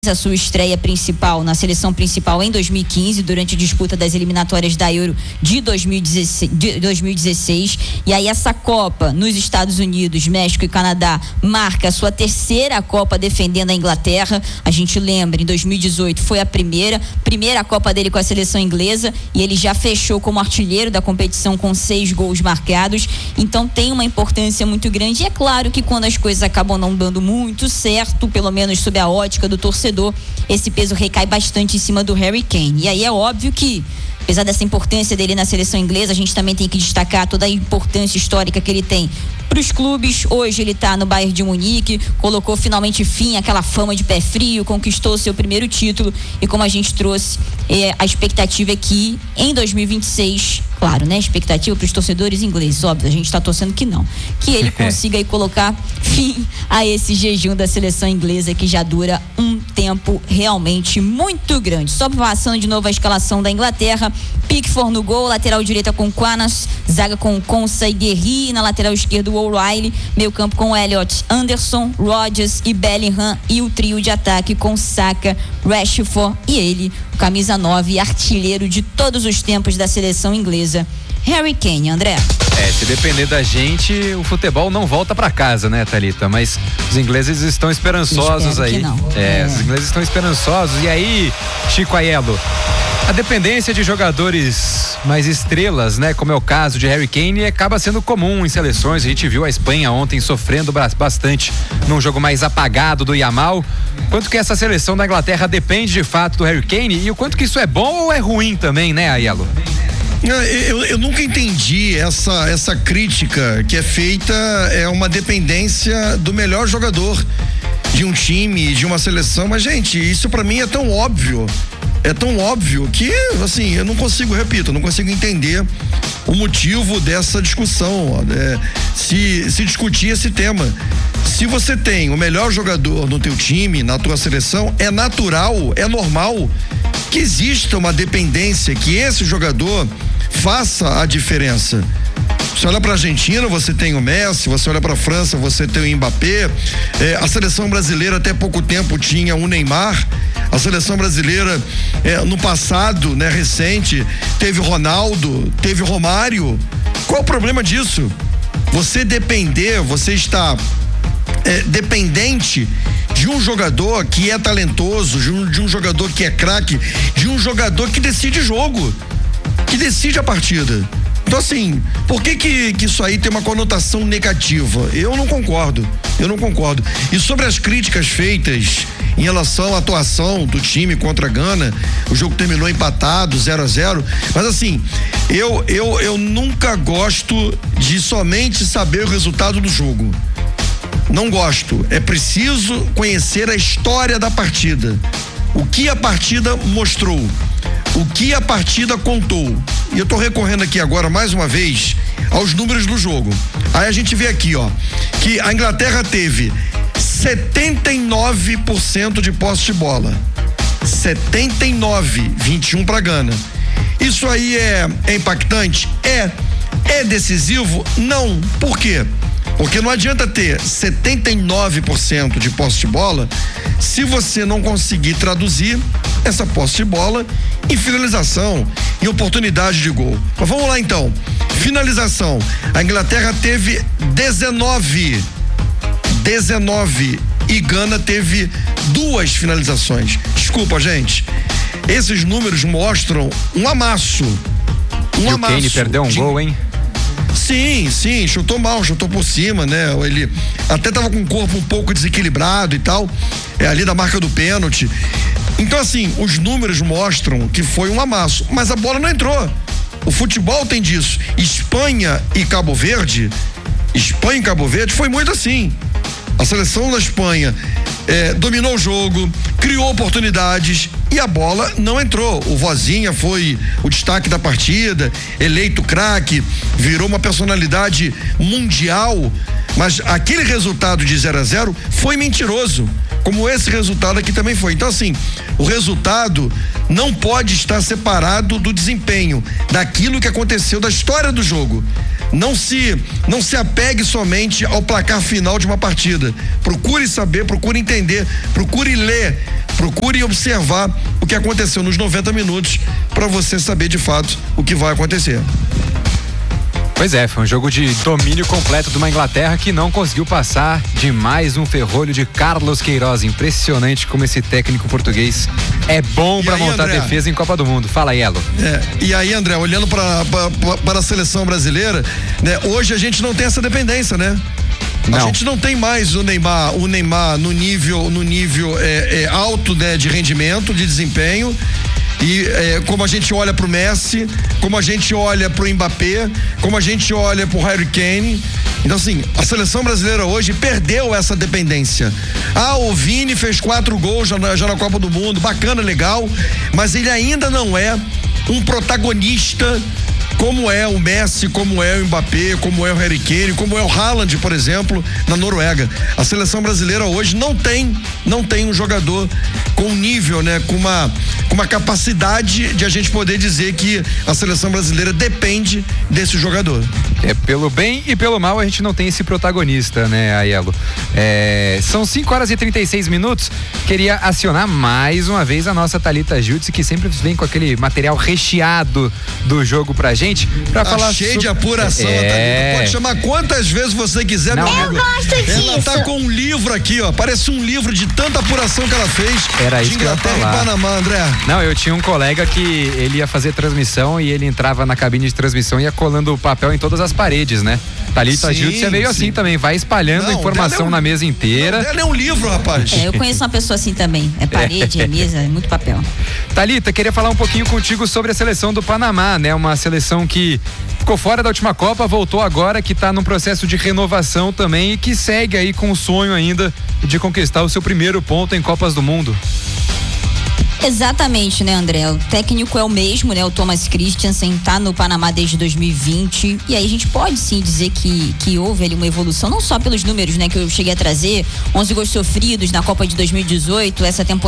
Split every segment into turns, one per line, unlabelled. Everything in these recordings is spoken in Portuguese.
a sua estreia principal na seleção principal em 2015, durante a disputa das eliminatórias da Euro de 2016. E aí essa Copa nos Estados Unidos, México e Canadá marca a sua terceira Copa defendendo a Inglaterra. A gente lembra, em 2018 foi a primeira Copa dele com a seleção inglesa, e ele já fechou como artilheiro da competição com 6 gols marcados. Então tem uma importância muito grande. E é claro que quando as coisas acabam não dando muito certo, pelo menos sob a ótica do torcedor, esse peso recai bastante em cima do Harry Kane. E aí é óbvio que, apesar dessa importância dele na seleção inglesa, a gente também tem que destacar toda a importância histórica que ele tem para os clubes. Hoje ele está no Bayern de Munique, colocou finalmente fim àquela fama de pé frio, conquistou seu primeiro título, e como a gente trouxe, a expectativa é que em 2026, claro, né, expectativa para os torcedores ingleses, óbvio, a gente está torcendo que não, que ele consiga aí colocar fim a esse jejum da seleção inglesa, que já dura um tempo realmente muito grande. Só passando de novo a escalação da Inglaterra: Pickford no gol, lateral direita com Quanas, zaga com Konsa e Guerri, na lateral esquerda o O'Reilly, meio campo com Elliott, Anderson, Rodgers e Bellingham, e o trio de ataque com Saka, Rashford e ele, o camisa 9, artilheiro de todos os tempos da seleção inglesa, Harry Kane. André?
Se depender da gente, o futebol não volta pra casa, né, Thalita? Mas os ingleses estão esperançosos aí. Os ingleses estão esperançosos. E aí, Chico Aiello, a dependência de jogadores mais estrelas, né, como é o caso de Harry Kane, acaba sendo comum em seleções. A gente viu a Espanha ontem sofrendo bastante num jogo mais apagado do Yamal. Quanto que essa seleção da Inglaterra depende de fato do Harry Kane, e o quanto que isso é bom ou é ruim também, né, Aiello?
Eu nunca entendi essa crítica que é feita, uma dependência do melhor jogador de um time, de uma seleção. Mas, gente, isso pra mim é tão óbvio que, assim, eu não consigo entender o motivo dessa discussão, se discutir esse tema. Se você tem o melhor jogador no teu time, na tua seleção, é natural, é normal que exista uma dependência, que esse jogador faça a diferença. Você olha para a Argentina, você tem o Messi. Você olha para a França, você tem o Mbappé. A seleção brasileira até pouco tempo tinha o Neymar. A seleção brasileira no passado, né, recente, teve o Ronaldo, teve o Romário. Qual o problema disso? Você está dependente de um jogador que é talentoso, de um jogador que é craque, de um jogador que decide jogo, que decide a partida. Então, assim, por que isso aí tem uma conotação negativa? Eu não concordo. E sobre as críticas feitas em relação à atuação do time contra a Gana, o jogo terminou empatado, 0-0, mas assim, eu nunca gosto de somente saber o resultado do jogo. Não gosto. É preciso conhecer a história da partida. O que a partida mostrou, o que a partida contou. E eu tô recorrendo aqui agora, mais uma vez, aos números do jogo. Aí a gente vê aqui, que a Inglaterra teve 79% de posse de bola. 79, 21 para Gana. Isso aí é impactante? É decisivo? Não. Por quê? Porque não adianta ter 79% de posse de bola se você não conseguir traduzir essa posse de bola em finalização, em oportunidade de gol. Mas vamos lá então. Finalização. A Inglaterra teve 19 e Gana teve 2 finalizações. Desculpa, gente. Esses números mostram um amasso.
O Kane perdeu um gol, hein?
Sim, chutou mal, chutou por cima, né? Ele até tava com o corpo um pouco desequilibrado e tal, ali da marca do pênalti. Então, assim, os números mostram que foi um amasso, mas a bola não entrou. O futebol tem disso. Espanha e Cabo Verde foi muito assim. A seleção da Espanha dominou o jogo, criou oportunidades e a bola não entrou. O Vozinha foi o destaque da partida, eleito craque, virou uma personalidade mundial, mas aquele resultado de 0-0 foi mentiroso, como esse resultado aqui também foi. Então, assim, o resultado não pode estar separado do desempenho, daquilo que aconteceu, da história do jogo. Não se apegue somente ao placar final de uma partida. Procure saber, procure entender, procure ler, procure observar o que aconteceu nos 90 minutos para você saber de fato o que vai acontecer.
Pois é, foi um jogo de domínio completo de uma Inglaterra que não conseguiu passar de mais um ferrolho de Carlos Queiroz. Impressionante como esse técnico português é bom para montar André, defesa em Copa do Mundo. Fala, Yelo.
E aí, André, olhando para a seleção brasileira, né, hoje a gente não tem essa dependência, né? A gente não tem mais o Neymar no nível alto, né, de rendimento, de desempenho. E como a gente olha pro Messi, como a gente olha pro Mbappé, como a gente olha pro Harry Kane. Então, assim, a seleção brasileira hoje perdeu essa dependência. O Vini fez 4 gols já na Copa do Mundo, bacana, legal, mas ele ainda não é um protagonista como é o Messi, como é o Mbappé, como é o Harry Kane, como é o Haaland, por exemplo, na Noruega. A seleção brasileira hoje não tem um jogador com nível, né, com uma capacidade de a gente poder dizer que a seleção brasileira depende desse jogador.
Pelo bem e pelo mal a gente não tem esse protagonista, né, Aiello? São 5h36. Queria acionar mais uma vez a nossa Thalita Jutzi, que sempre vem com aquele material recheado do jogo pra gente. Pra falar
cheio de apuração, Thalita. Pode chamar quantas vezes você quiser, meu amigo.
Eu gosto disso.
Ela tá com um livro aqui, ó. Parece um livro de tanta apuração que ela fez.
Era isso
de Inglaterra e Panamá, André.
Não, eu tinha um colega que ele ia fazer transmissão e ele entrava na cabine de transmissão e ia colando o papel em todas as paredes, né? Thalita Jutzi é meio assim também, vai espalhando informação na mesa inteira.
Ela é um livro, rapaz.
Eu conheço uma pessoa assim também. É parede, é mesa, é muito papel.
Thalita, queria falar um pouquinho contigo sobre a seleção do Panamá, né? Uma seleção que ficou fora da última Copa, voltou agora, que tá num processo de renovação também e que segue aí com o sonho ainda de conquistar o seu primeiro ponto em Copas do Mundo.
Exatamente, né, André? O técnico é o mesmo, né? O Thomas Christiansen tá no Panamá desde 2020 e aí a gente pode sim dizer que houve ali uma evolução, não só pelos números, né, que eu cheguei a trazer, 11 gols sofridos na Copa de 2018,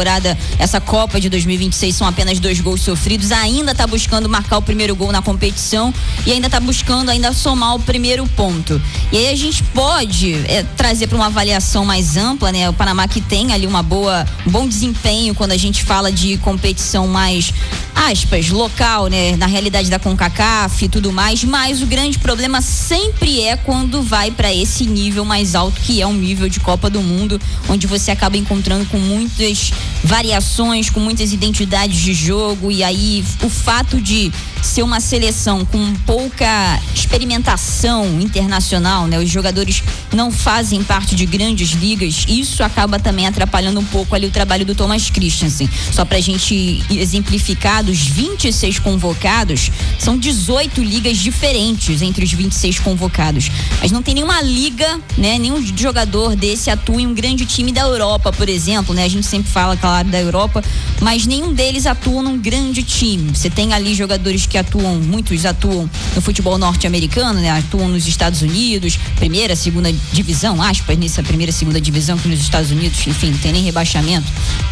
essa Copa de 2026 são apenas 2 gols sofridos, ainda tá buscando marcar o primeiro gol na competição e ainda tá buscando somar o primeiro ponto. E aí a gente pode trazer para uma avaliação mais ampla, né? O Panamá que tem ali um bom desempenho quando a gente fala de competição mais, aspas, local, né? Na realidade da CONCACAF e tudo mais, mas o grande problema sempre é quando vai para esse nível mais alto, que é um nível de Copa do Mundo, onde você acaba encontrando com muitas variações, com muitas identidades de jogo, e aí o fato de ser uma seleção com pouca experimentação internacional, né? Os jogadores não fazem parte de grandes ligas, isso acaba também atrapalhando um pouco ali o trabalho do Thomas Christiansen. Só pra gente exemplificar, dos 26 convocados, são 18 ligas diferentes entre os 26 convocados. Mas não tem nenhuma liga, né? Nenhum jogador desse atua em um grande time da Europa, por exemplo, né? A gente sempre fala, claro, da Europa, mas nenhum deles atua num grande time. Você tem ali jogadores que muitos atuam no futebol norte-americano, né? Atuam nos Estados Unidos, primeira, segunda divisão, aspas, nessa primeira, segunda divisão que nos Estados Unidos, enfim, não tem nem rebaixamento,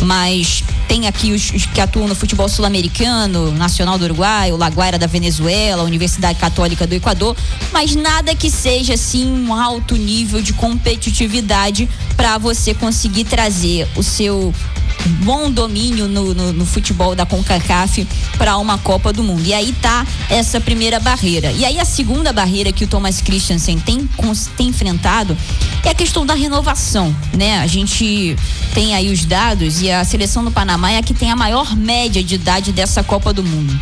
mas tem aqui os que atuam no futebol sul-americano, Nacional do Uruguai, o La Guaira da Venezuela, a Universidade Católica do Equador, mas nada que seja assim um alto nível de competitividade para você conseguir trazer o seu bom domínio no futebol da CONCACAF para uma Copa do Mundo. E aí tá essa primeira barreira. E aí a segunda barreira que o Thomas Christiansen tem enfrentado é a questão da renovação, né? A gente tem aí os dados e a seleção do Panamá é a que tem a maior média de idade dessa Copa do Mundo.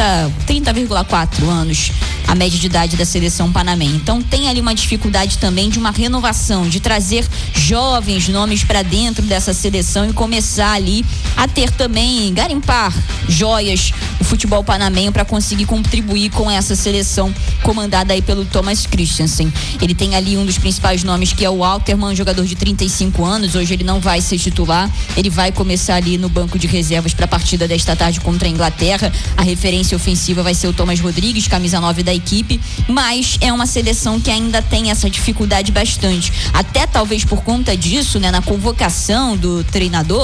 30,4 anos a média de idade da seleção panamenha. Então tem ali uma dificuldade também de uma renovação, de trazer jovens nomes para dentro dessa seleção e começar ali a ter também, garimpar joias do futebol panamenho para conseguir contribuir com essa seleção comandada aí pelo Thomas Christiansen. Ele tem ali um dos principais nomes, que é o Alterman, jogador de 35 anos, hoje ele não vai ser titular, ele vai começar ali no banco de reservas para a partida desta tarde contra a Inglaterra. A referência ofensiva vai ser o Thomas Rodrigues, camisa 9 da equipe, mas é uma seleção que ainda tem essa dificuldade bastante, até talvez por conta disso, né, na convocação do treinador,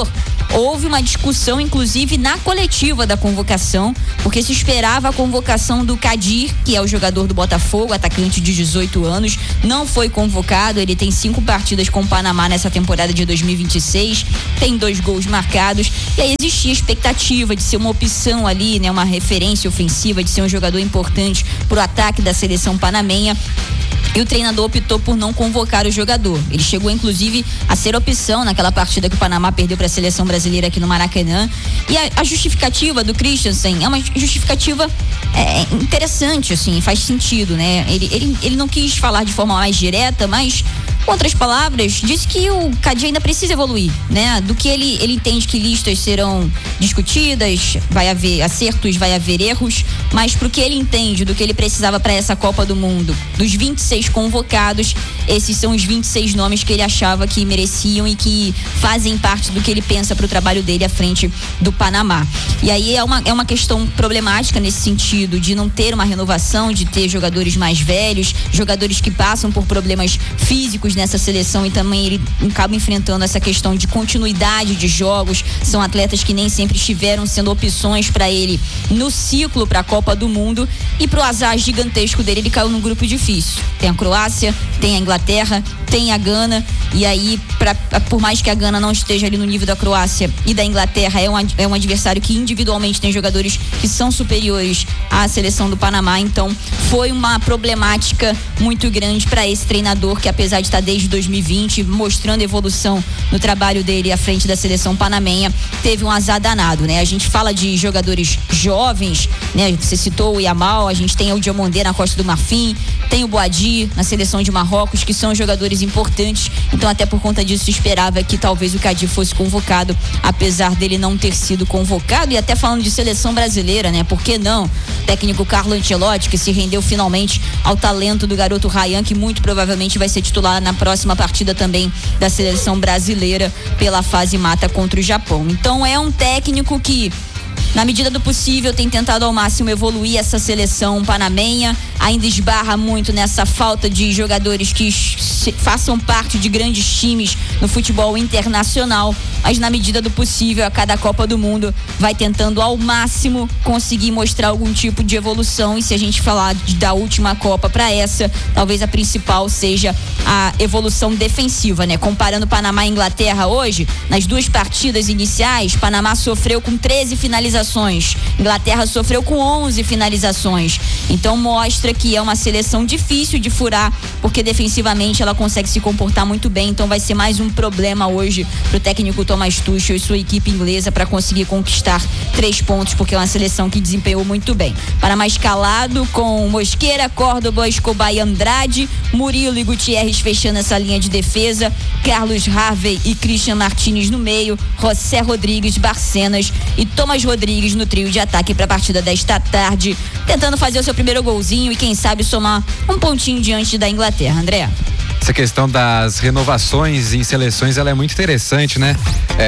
houve uma discussão, inclusive, na coletiva da convocação, porque se esperava a convocação do Kadir, que é o jogador do Botafogo, atacante de 18 anos, não foi convocado. Ele tem 5 partidas com o Panamá nessa temporada de 2026, tem 2 gols marcados, e aí existia a expectativa de ser uma opção ali, né, uma referência ofensiva, de ser um jogador importante pro ataque da seleção panamenha. E o treinador optou por não convocar o jogador. Ele chegou, inclusive, a ser opção naquela partida que o Panamá perdeu para a seleção brasileira aqui no Maracanã. E a justificativa do Christensen é uma justificativa interessante, assim, faz sentido, né? Ele não quis falar de forma mais direta, mas, com outras palavras, disse que o Kadir ainda precisa evoluir, né? Do que ele entende que listas serão discutidas, vai haver acertos, vai haver erros, mas pro que ele entende do que ele precisava para essa Copa do Mundo, dos 26 convocados, esses são os 26 nomes que ele achava que mereciam e que fazem parte do que ele pensa pro trabalho dele à frente do Panamá. E aí é uma questão problemática nesse sentido, de não ter uma renovação, de ter jogadores mais velhos, jogadores que passam por problemas físicos nessa seleção, e também ele acaba enfrentando essa questão de continuidade de jogos. São atletas que nem sempre estiveram sendo opções para ele no ciclo para a Copa do Mundo, e pro azar gigantesco dele, ele caiu num grupo difícil. Tem a Croácia, tem a Inglaterra, tem a Gana, e aí por mais que a Gana não esteja ali no nível da Croácia e da Inglaterra, é um adversário que individualmente tem jogadores que são superiores à seleção do Panamá. Então foi uma problemática muito grande para esse treinador, que apesar de estar desde 2020 mostrando evolução no trabalho dele à frente da seleção panamenha, teve um azar danado, né? A gente fala de jogadores jovens, né? Você citou o Yamal, a gente tem o Diomondé na Costa do Marfim, tem o Boadi na seleção de Marrocos, que são jogadores importantes. Então até por conta disso se esperava que talvez o Kadir fosse convocado, apesar dele não ter sido convocado. E até falando de seleção brasileira, né? Por que não? O técnico Carlo Ancelotti, que se rendeu finalmente ao talento do garoto Ryan, que muito provavelmente vai ser titular na próxima partida também da seleção brasileira pela fase mata contra o Japão. Então é um técnico que, na medida do possível, tem tentado ao máximo evoluir essa seleção panamenha. Ainda esbarra muito nessa falta de jogadores que façam parte de grandes times no futebol internacional, mas na medida do possível, a cada Copa do Mundo vai tentando ao máximo conseguir mostrar algum tipo de evolução. E se a gente falar da última Copa para essa, talvez a principal seja a evolução defensiva, né? Comparando Panamá e Inglaterra hoje, nas 2 partidas iniciais, Panamá sofreu com 13 finalizações, Inglaterra sofreu com 11 finalizações. Então mostra que é uma seleção difícil de furar, porque defensivamente ela consegue se comportar muito bem. Então vai ser mais um problema hoje pro técnico Thomas Tuchel e sua equipe inglesa para conseguir conquistar 3 pontos, porque é uma seleção que desempenhou muito bem. Panamá escalado com Mosquera, Córdoba, Escobar e Andrade, Murilo e Gutierrez fechando essa linha de defesa, Carlos Harvey e Christian Martínez no meio, José Rodrigues, Barcenas e Thomas Rodrigues no trio de ataque para a partida desta tarde, tentando fazer o seu primeiro golzinho e quem sabe somar um pontinho diante da Inglaterra. André?
Essa questão das renovações em seleções, ela é muito interessante, né?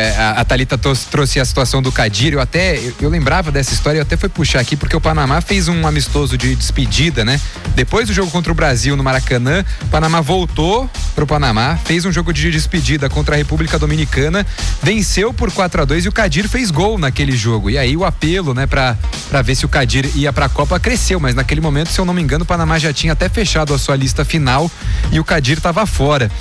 A Thalita trouxe a situação do Kadir. Eu lembrava dessa história, eu até fui puxar aqui porque o Panamá fez um amistoso de despedida, né? Depois do jogo contra o Brasil no Maracanã, o Panamá voltou pro Panamá, fez um jogo de despedida contra a República Dominicana, venceu por 4-2 e o Kadir fez gol naquele jogo. E aí o apelo, né, pra ver se o Kadir ia pra Copa cresceu, mas naquele momento, se eu não me engano, o Panamá já tinha até fechado a sua lista final e o Kadir estava fora.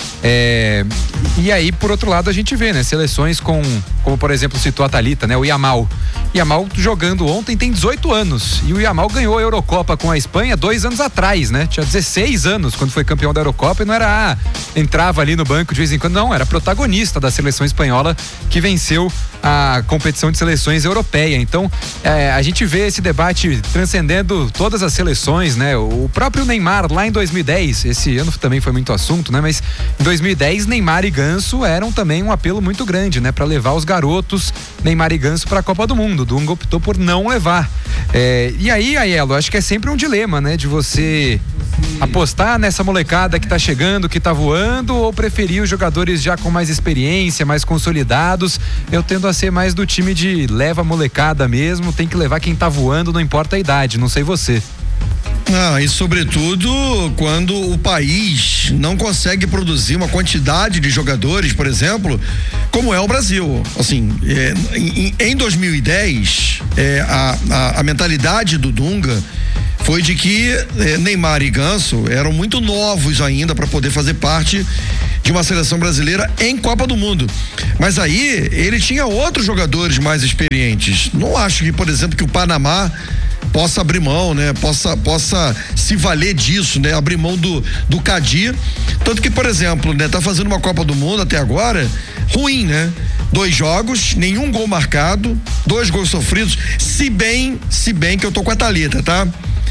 E aí, por outro lado, a gente vê, né, seleções como por exemplo, citou a Thalita, né, o Yamal jogando ontem tem 18 anos e o Yamal ganhou a Eurocopa com a Espanha 2 anos atrás, né? Tinha 16 anos quando foi campeão da Eurocopa e não era entrava ali no banco de vez em quando, não, era protagonista da seleção espanhola que venceu a competição de seleções europeia. Então, a gente vê esse debate transcendendo todas as seleções, né? O próprio Neymar lá em 2010, esse ano também foi muito assunto, né? Mas em 2010, Neymar e Ganso eram também um apelo muito grande, né? Para levar os garotos Neymar e Ganso para a Copa do Mundo. Dunga optou por não levar. E aí, Aiello, acho que é sempre um dilema, né? De você apostar nessa molecada que tá chegando, que tá voando, ou preferir os jogadores já com mais experiência, mais consolidados. Eu tendo a ser mais do time de leva a molecada mesmo, tem que levar quem tá voando, não importa a idade, não sei você.
E sobretudo quando o país não consegue produzir uma quantidade de jogadores, por exemplo, como é o Brasil. Assim, em 2010, a mentalidade do Dunga foi de que Neymar e Ganso eram muito novos ainda para poder fazer parte de uma seleção brasileira em Copa do Mundo. Mas aí ele tinha outros jogadores mais experientes. Não acho que, por exemplo, que o Panamá possa abrir mão, né? Possa se valer disso, né? Abrir mão do Cadi. Tanto que, por exemplo, né? Tá fazendo uma Copa do Mundo até agora ruim, né? 2 jogos, nenhum gol marcado, 2 gols sofridos, se bem que eu tô com a Thalita, tá?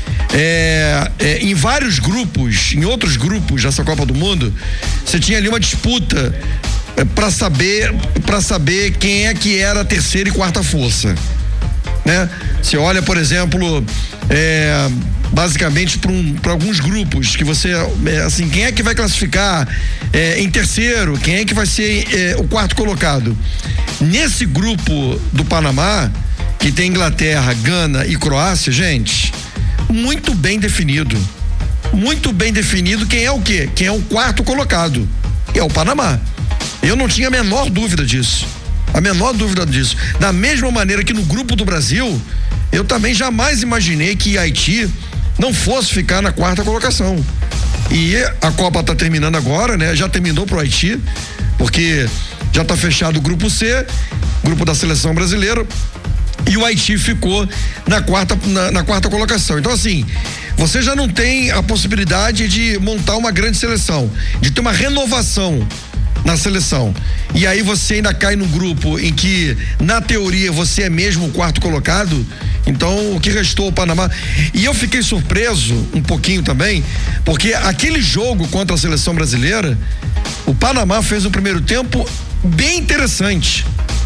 Em vários grupos, em outros grupos dessa Copa do Mundo, você tinha ali uma disputa para saber quem é que era a terceira e quarta força, né? Você olha, por exemplo, basicamente para alguns grupos que você, assim, quem é que vai classificar em terceiro, quem é que vai ser o quarto colocado. Nesse grupo do Panamá, que tem Inglaterra, Gana e Croácia, gente, muito bem definido quem é o quê? Quem é o quarto colocado, que é o Panamá. Eu não tinha a menor dúvida disso. Da mesma maneira que no grupo do Brasil, eu também jamais imaginei que Haiti não fosse ficar na quarta colocação. E a Copa tá terminando agora, né? Já terminou pro Haiti, porque já tá fechado o grupo C, grupo da seleção brasileira, e o Haiti ficou na quarta colocação. Então, assim, você já não tem a possibilidade de montar uma grande seleção, de ter uma renovação na seleção. E aí você ainda cai num grupo em que, na teoria, você é mesmo o quarto colocado. Então, o que restou o Panamá? E eu fiquei surpreso um pouquinho também, porque aquele jogo contra a seleção brasileira, o Panamá fez um primeiro tempo bem interessante.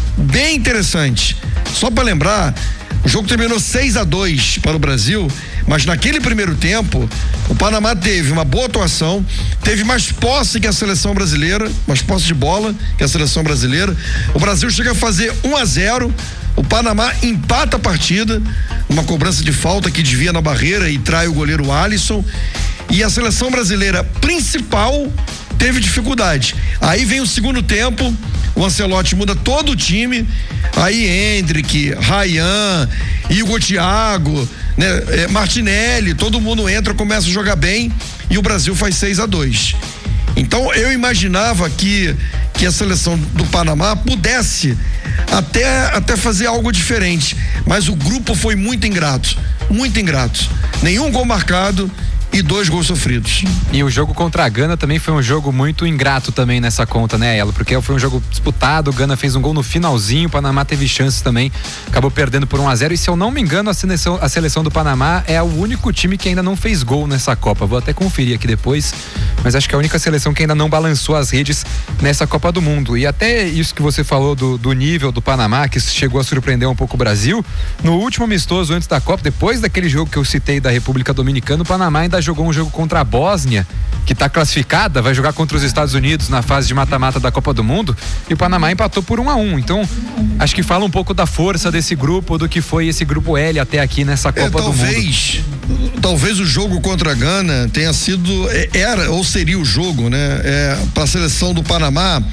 Só para lembrar, o jogo terminou 6-2 para o Brasil, mas naquele primeiro tempo o Panamá teve uma boa atuação, teve mais posse que a seleção brasileira, mais posse de bola que a seleção brasileira. O Brasil chega a fazer 1-0, o Panamá empata a partida, uma cobrança de falta que desvia na barreira e trai o goleiro Alisson, e a seleção brasileira principal teve dificuldade. Aí vem o segundo tempo, o Ancelotti muda todo o time, aí Hendrick, Ryan, Igor Thiago, né, Martinelli, todo mundo entra, começa a jogar bem e o Brasil faz 6-2. Então eu imaginava que a seleção do Panamá pudesse até fazer algo diferente, mas o grupo foi muito ingrato. Nenhum gol marcado e 2 gols sofridos.
E o jogo contra a Gana também foi um jogo muito ingrato também nessa conta, né, Elo? Porque foi um jogo disputado, o Gana fez um gol no finalzinho, o Panamá teve chances também, acabou perdendo por 1-0, e se eu não me engano, a seleção do Panamá é o único time que ainda não fez gol nessa Copa. Vou até conferir aqui depois, mas acho que é a única seleção que ainda não balançou as redes nessa Copa do Mundo. E até isso que você falou do nível do Panamá, que chegou a surpreender um pouco o Brasil, no último amistoso antes da Copa, depois daquele jogo que eu citei da República Dominicana, o Panamá ainda jogou um jogo contra a Bósnia, que está classificada, vai jogar contra os Estados Unidos na fase de mata-mata da Copa do Mundo, e o Panamá empatou por 1-1. Então, acho que fala um pouco da força desse grupo, do que foi esse grupo L até aqui nessa Copa do Mundo.
Talvez o jogo contra a Gana tenha sido, era ou seria o jogo, né? Para a seleção do Panamá,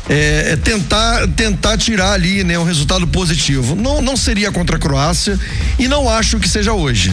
tentar tirar ali, né, um resultado positivo. Não seria contra a Croácia e não acho que seja hoje.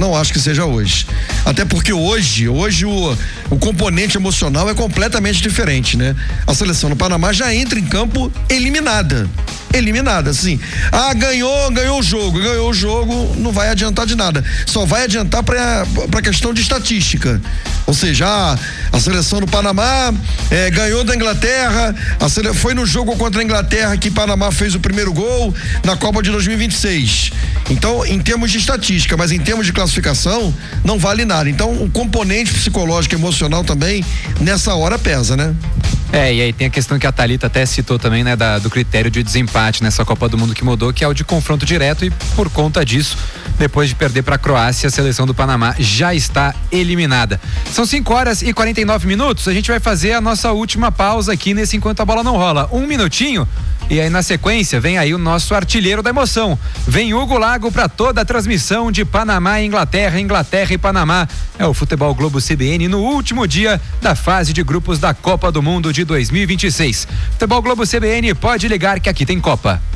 Até porque hoje o componente emocional é completamente diferente, né? A seleção do Panamá já entra em campo eliminada, assim. Ganhou o jogo, não vai adiantar de nada. Só vai adiantar para questão de estatística. Ou seja, a seleção do Panamá ganhou da Inglaterra, foi no jogo contra a Inglaterra que Panamá fez o primeiro gol na Copa de 2026. Então, em termos de estatística, mas em termos de classificação, não vale nada. Então, o componente psicológico e emocional também, nessa hora, pesa, né?
E aí tem a questão que a Thalita até citou também, né, do critério de desempate nessa Copa do Mundo que mudou, que é o de confronto direto, e por conta disso, depois de perder para a Croácia, a seleção do Panamá já está eliminada. São 5h49, a gente vai fazer a nossa última pausa aqui nesse Enquanto a Bola Não Rola. 1 minutinho E aí na sequência vem aí o nosso artilheiro da emoção. Vem Hugo Lago para toda a transmissão de Panamá e Inglaterra, Inglaterra e Panamá. É o Futebol Globo CBN no último dia da fase de grupos da Copa do Mundo de 2026. Futebol Globo CBN, pode ligar que aqui tem Copa.